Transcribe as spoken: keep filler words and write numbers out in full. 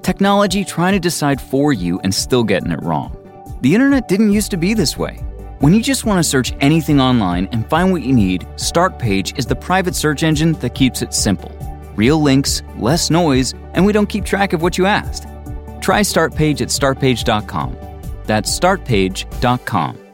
Technology trying to decide for you and still getting it wrong. The internet didn't used to be this way. When you just want to search anything online and find what you need, Startpage is the private search engine that keeps it simple. Real links, less noise, and we don't keep track of what you asked. Try Startpage at startpage dot com. That's startpage dot com.